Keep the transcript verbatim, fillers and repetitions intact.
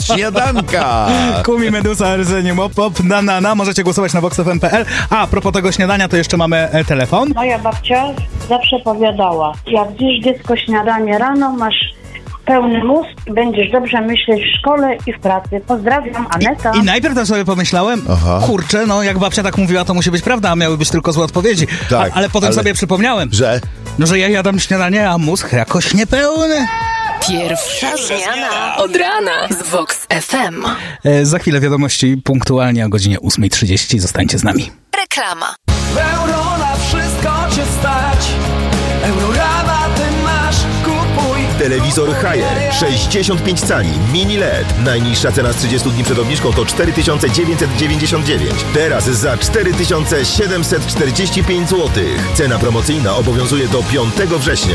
śniadanka. Kumi, Medusa, Rzeniu, Mop, Pop, na, na, na. Możecie głosować na vox f m kropka p l. A, a propos tego śniadania, to jeszcze mamy e, telefon. Moja babcia zawsze powiadała, jak zjesz dziecko śniadanie rano, masz pełny mózg i będziesz dobrze myśleć w szkole i w pracy. Pozdrawiam, Aneta. I, i najpierw to sobie pomyślałem, Aha. kurczę, no jak babcia tak mówiła, to musi być prawda, a miały być tylko złe odpowiedzi. Tak, a, ale potem ale- sobie przypomniałem, Że? no, że ja jadam śniadanie, a mózg jakoś niepełny. Pierwsza zmiana od rana z Vox F M. E, za chwilę wiadomości punktualnie o godzinie ósma trzydzieści. Zostańcie z nami. Reklama. W euro na wszystko cię stać. Eurorabaty masz, kupuj. Telewizor Haier sześćdziesiąt pięć cali, mini L E D. Najniższa cena z trzydziestu dni przed obniżką to cztery tysiące dziewięćset dziewięćdziesiąt dziewięć. Teraz za cztery tysiące siedemset czterdzieści pięć złotych. Cena promocyjna obowiązuje do piątego września.